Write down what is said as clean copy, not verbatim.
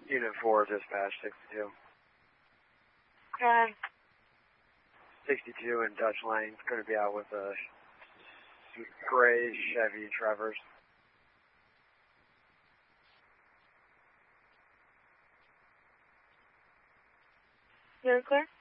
Unit 4, dispatch 62. Go ahead. 62 in Dutch Lane. Going to be out with a gray Chevy Traverse. You're clear?